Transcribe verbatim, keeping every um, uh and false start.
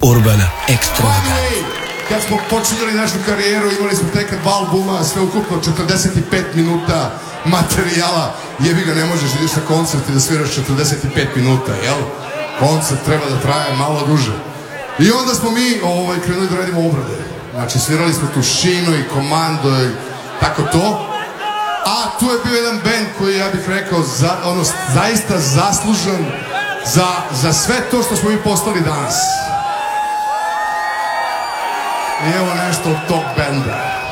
Urbana Extravaganza. Kad smo počinjali našu karijeru, imali smo tek dva albuma, sve ukupno četrdeset pet minuta materijala. Jebi ga, ne možeš ideš na koncert i da sviraš četrdeset pet minuta, jel? Koncert treba da traje malo duže. I onda smo mi ovaj, krenuli da radimo obrade. Znači, svirali smo Tušino i Komando i tako to. A tu je bio jedan band koji, ja bih rekao, za, ono, zaista zaslužan za, za sve to što smo mi postali danas. I evo nešto od tog benda.